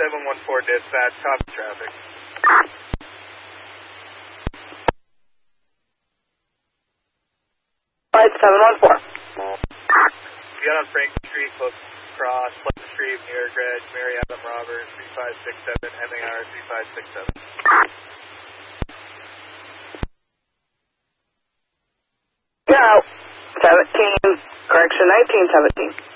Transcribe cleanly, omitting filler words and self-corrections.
714 dispatch, copy traffic. Flight 714. Get on Franklin Street, close cross, Pleasant Street, near Gretsch, Mary Adam Roberts, 3567, ending hour 3567. Go. 17, correction 1917.